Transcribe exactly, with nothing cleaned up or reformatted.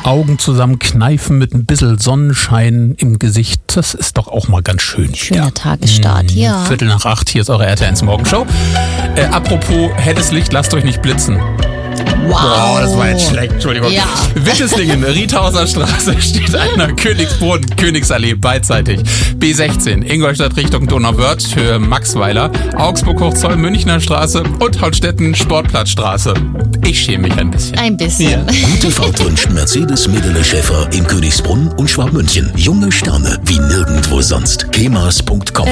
Augen zusammenkneifen mit ein bisschen Sonnenschein im Gesicht. Das ist doch auch mal ganz schön. Schöner ja. Tagesstart, hm, ja. Viertel nach acht, hier ist eure R T eins Morgenshow. Äh, apropos helles Licht, lasst euch nicht blitzen. Wow. Wow, das war jetzt schlecht, Entschuldigung. Ja. Witteslingen, Riethauser Straße steht einer, Königsbrunn, Königsallee beidseitig. B sechzehn, Ingolstadt Richtung Donauwörth für Maxweiler, Augsburg Hochzoll, Münchner Straße und Holstetten Sportplatzstraße. Ich schäme mich ein bisschen. Ein bisschen. Ja. Gute Fahrt wünscht Mercedes Medele Schäfer in Königsbrunn und Schwabmünchen. Junge Sterne wie nirgendwo sonst. kemas punkt com